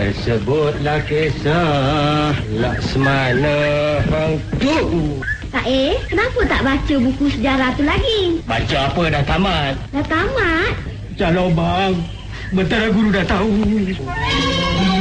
Sebutlah kisah Laksmana hantu. Kak kenapa tak baca buku sejarah tu lagi? Baca apa dah tamat? Dah tamat? Calon bang, mentara guru dah tahu.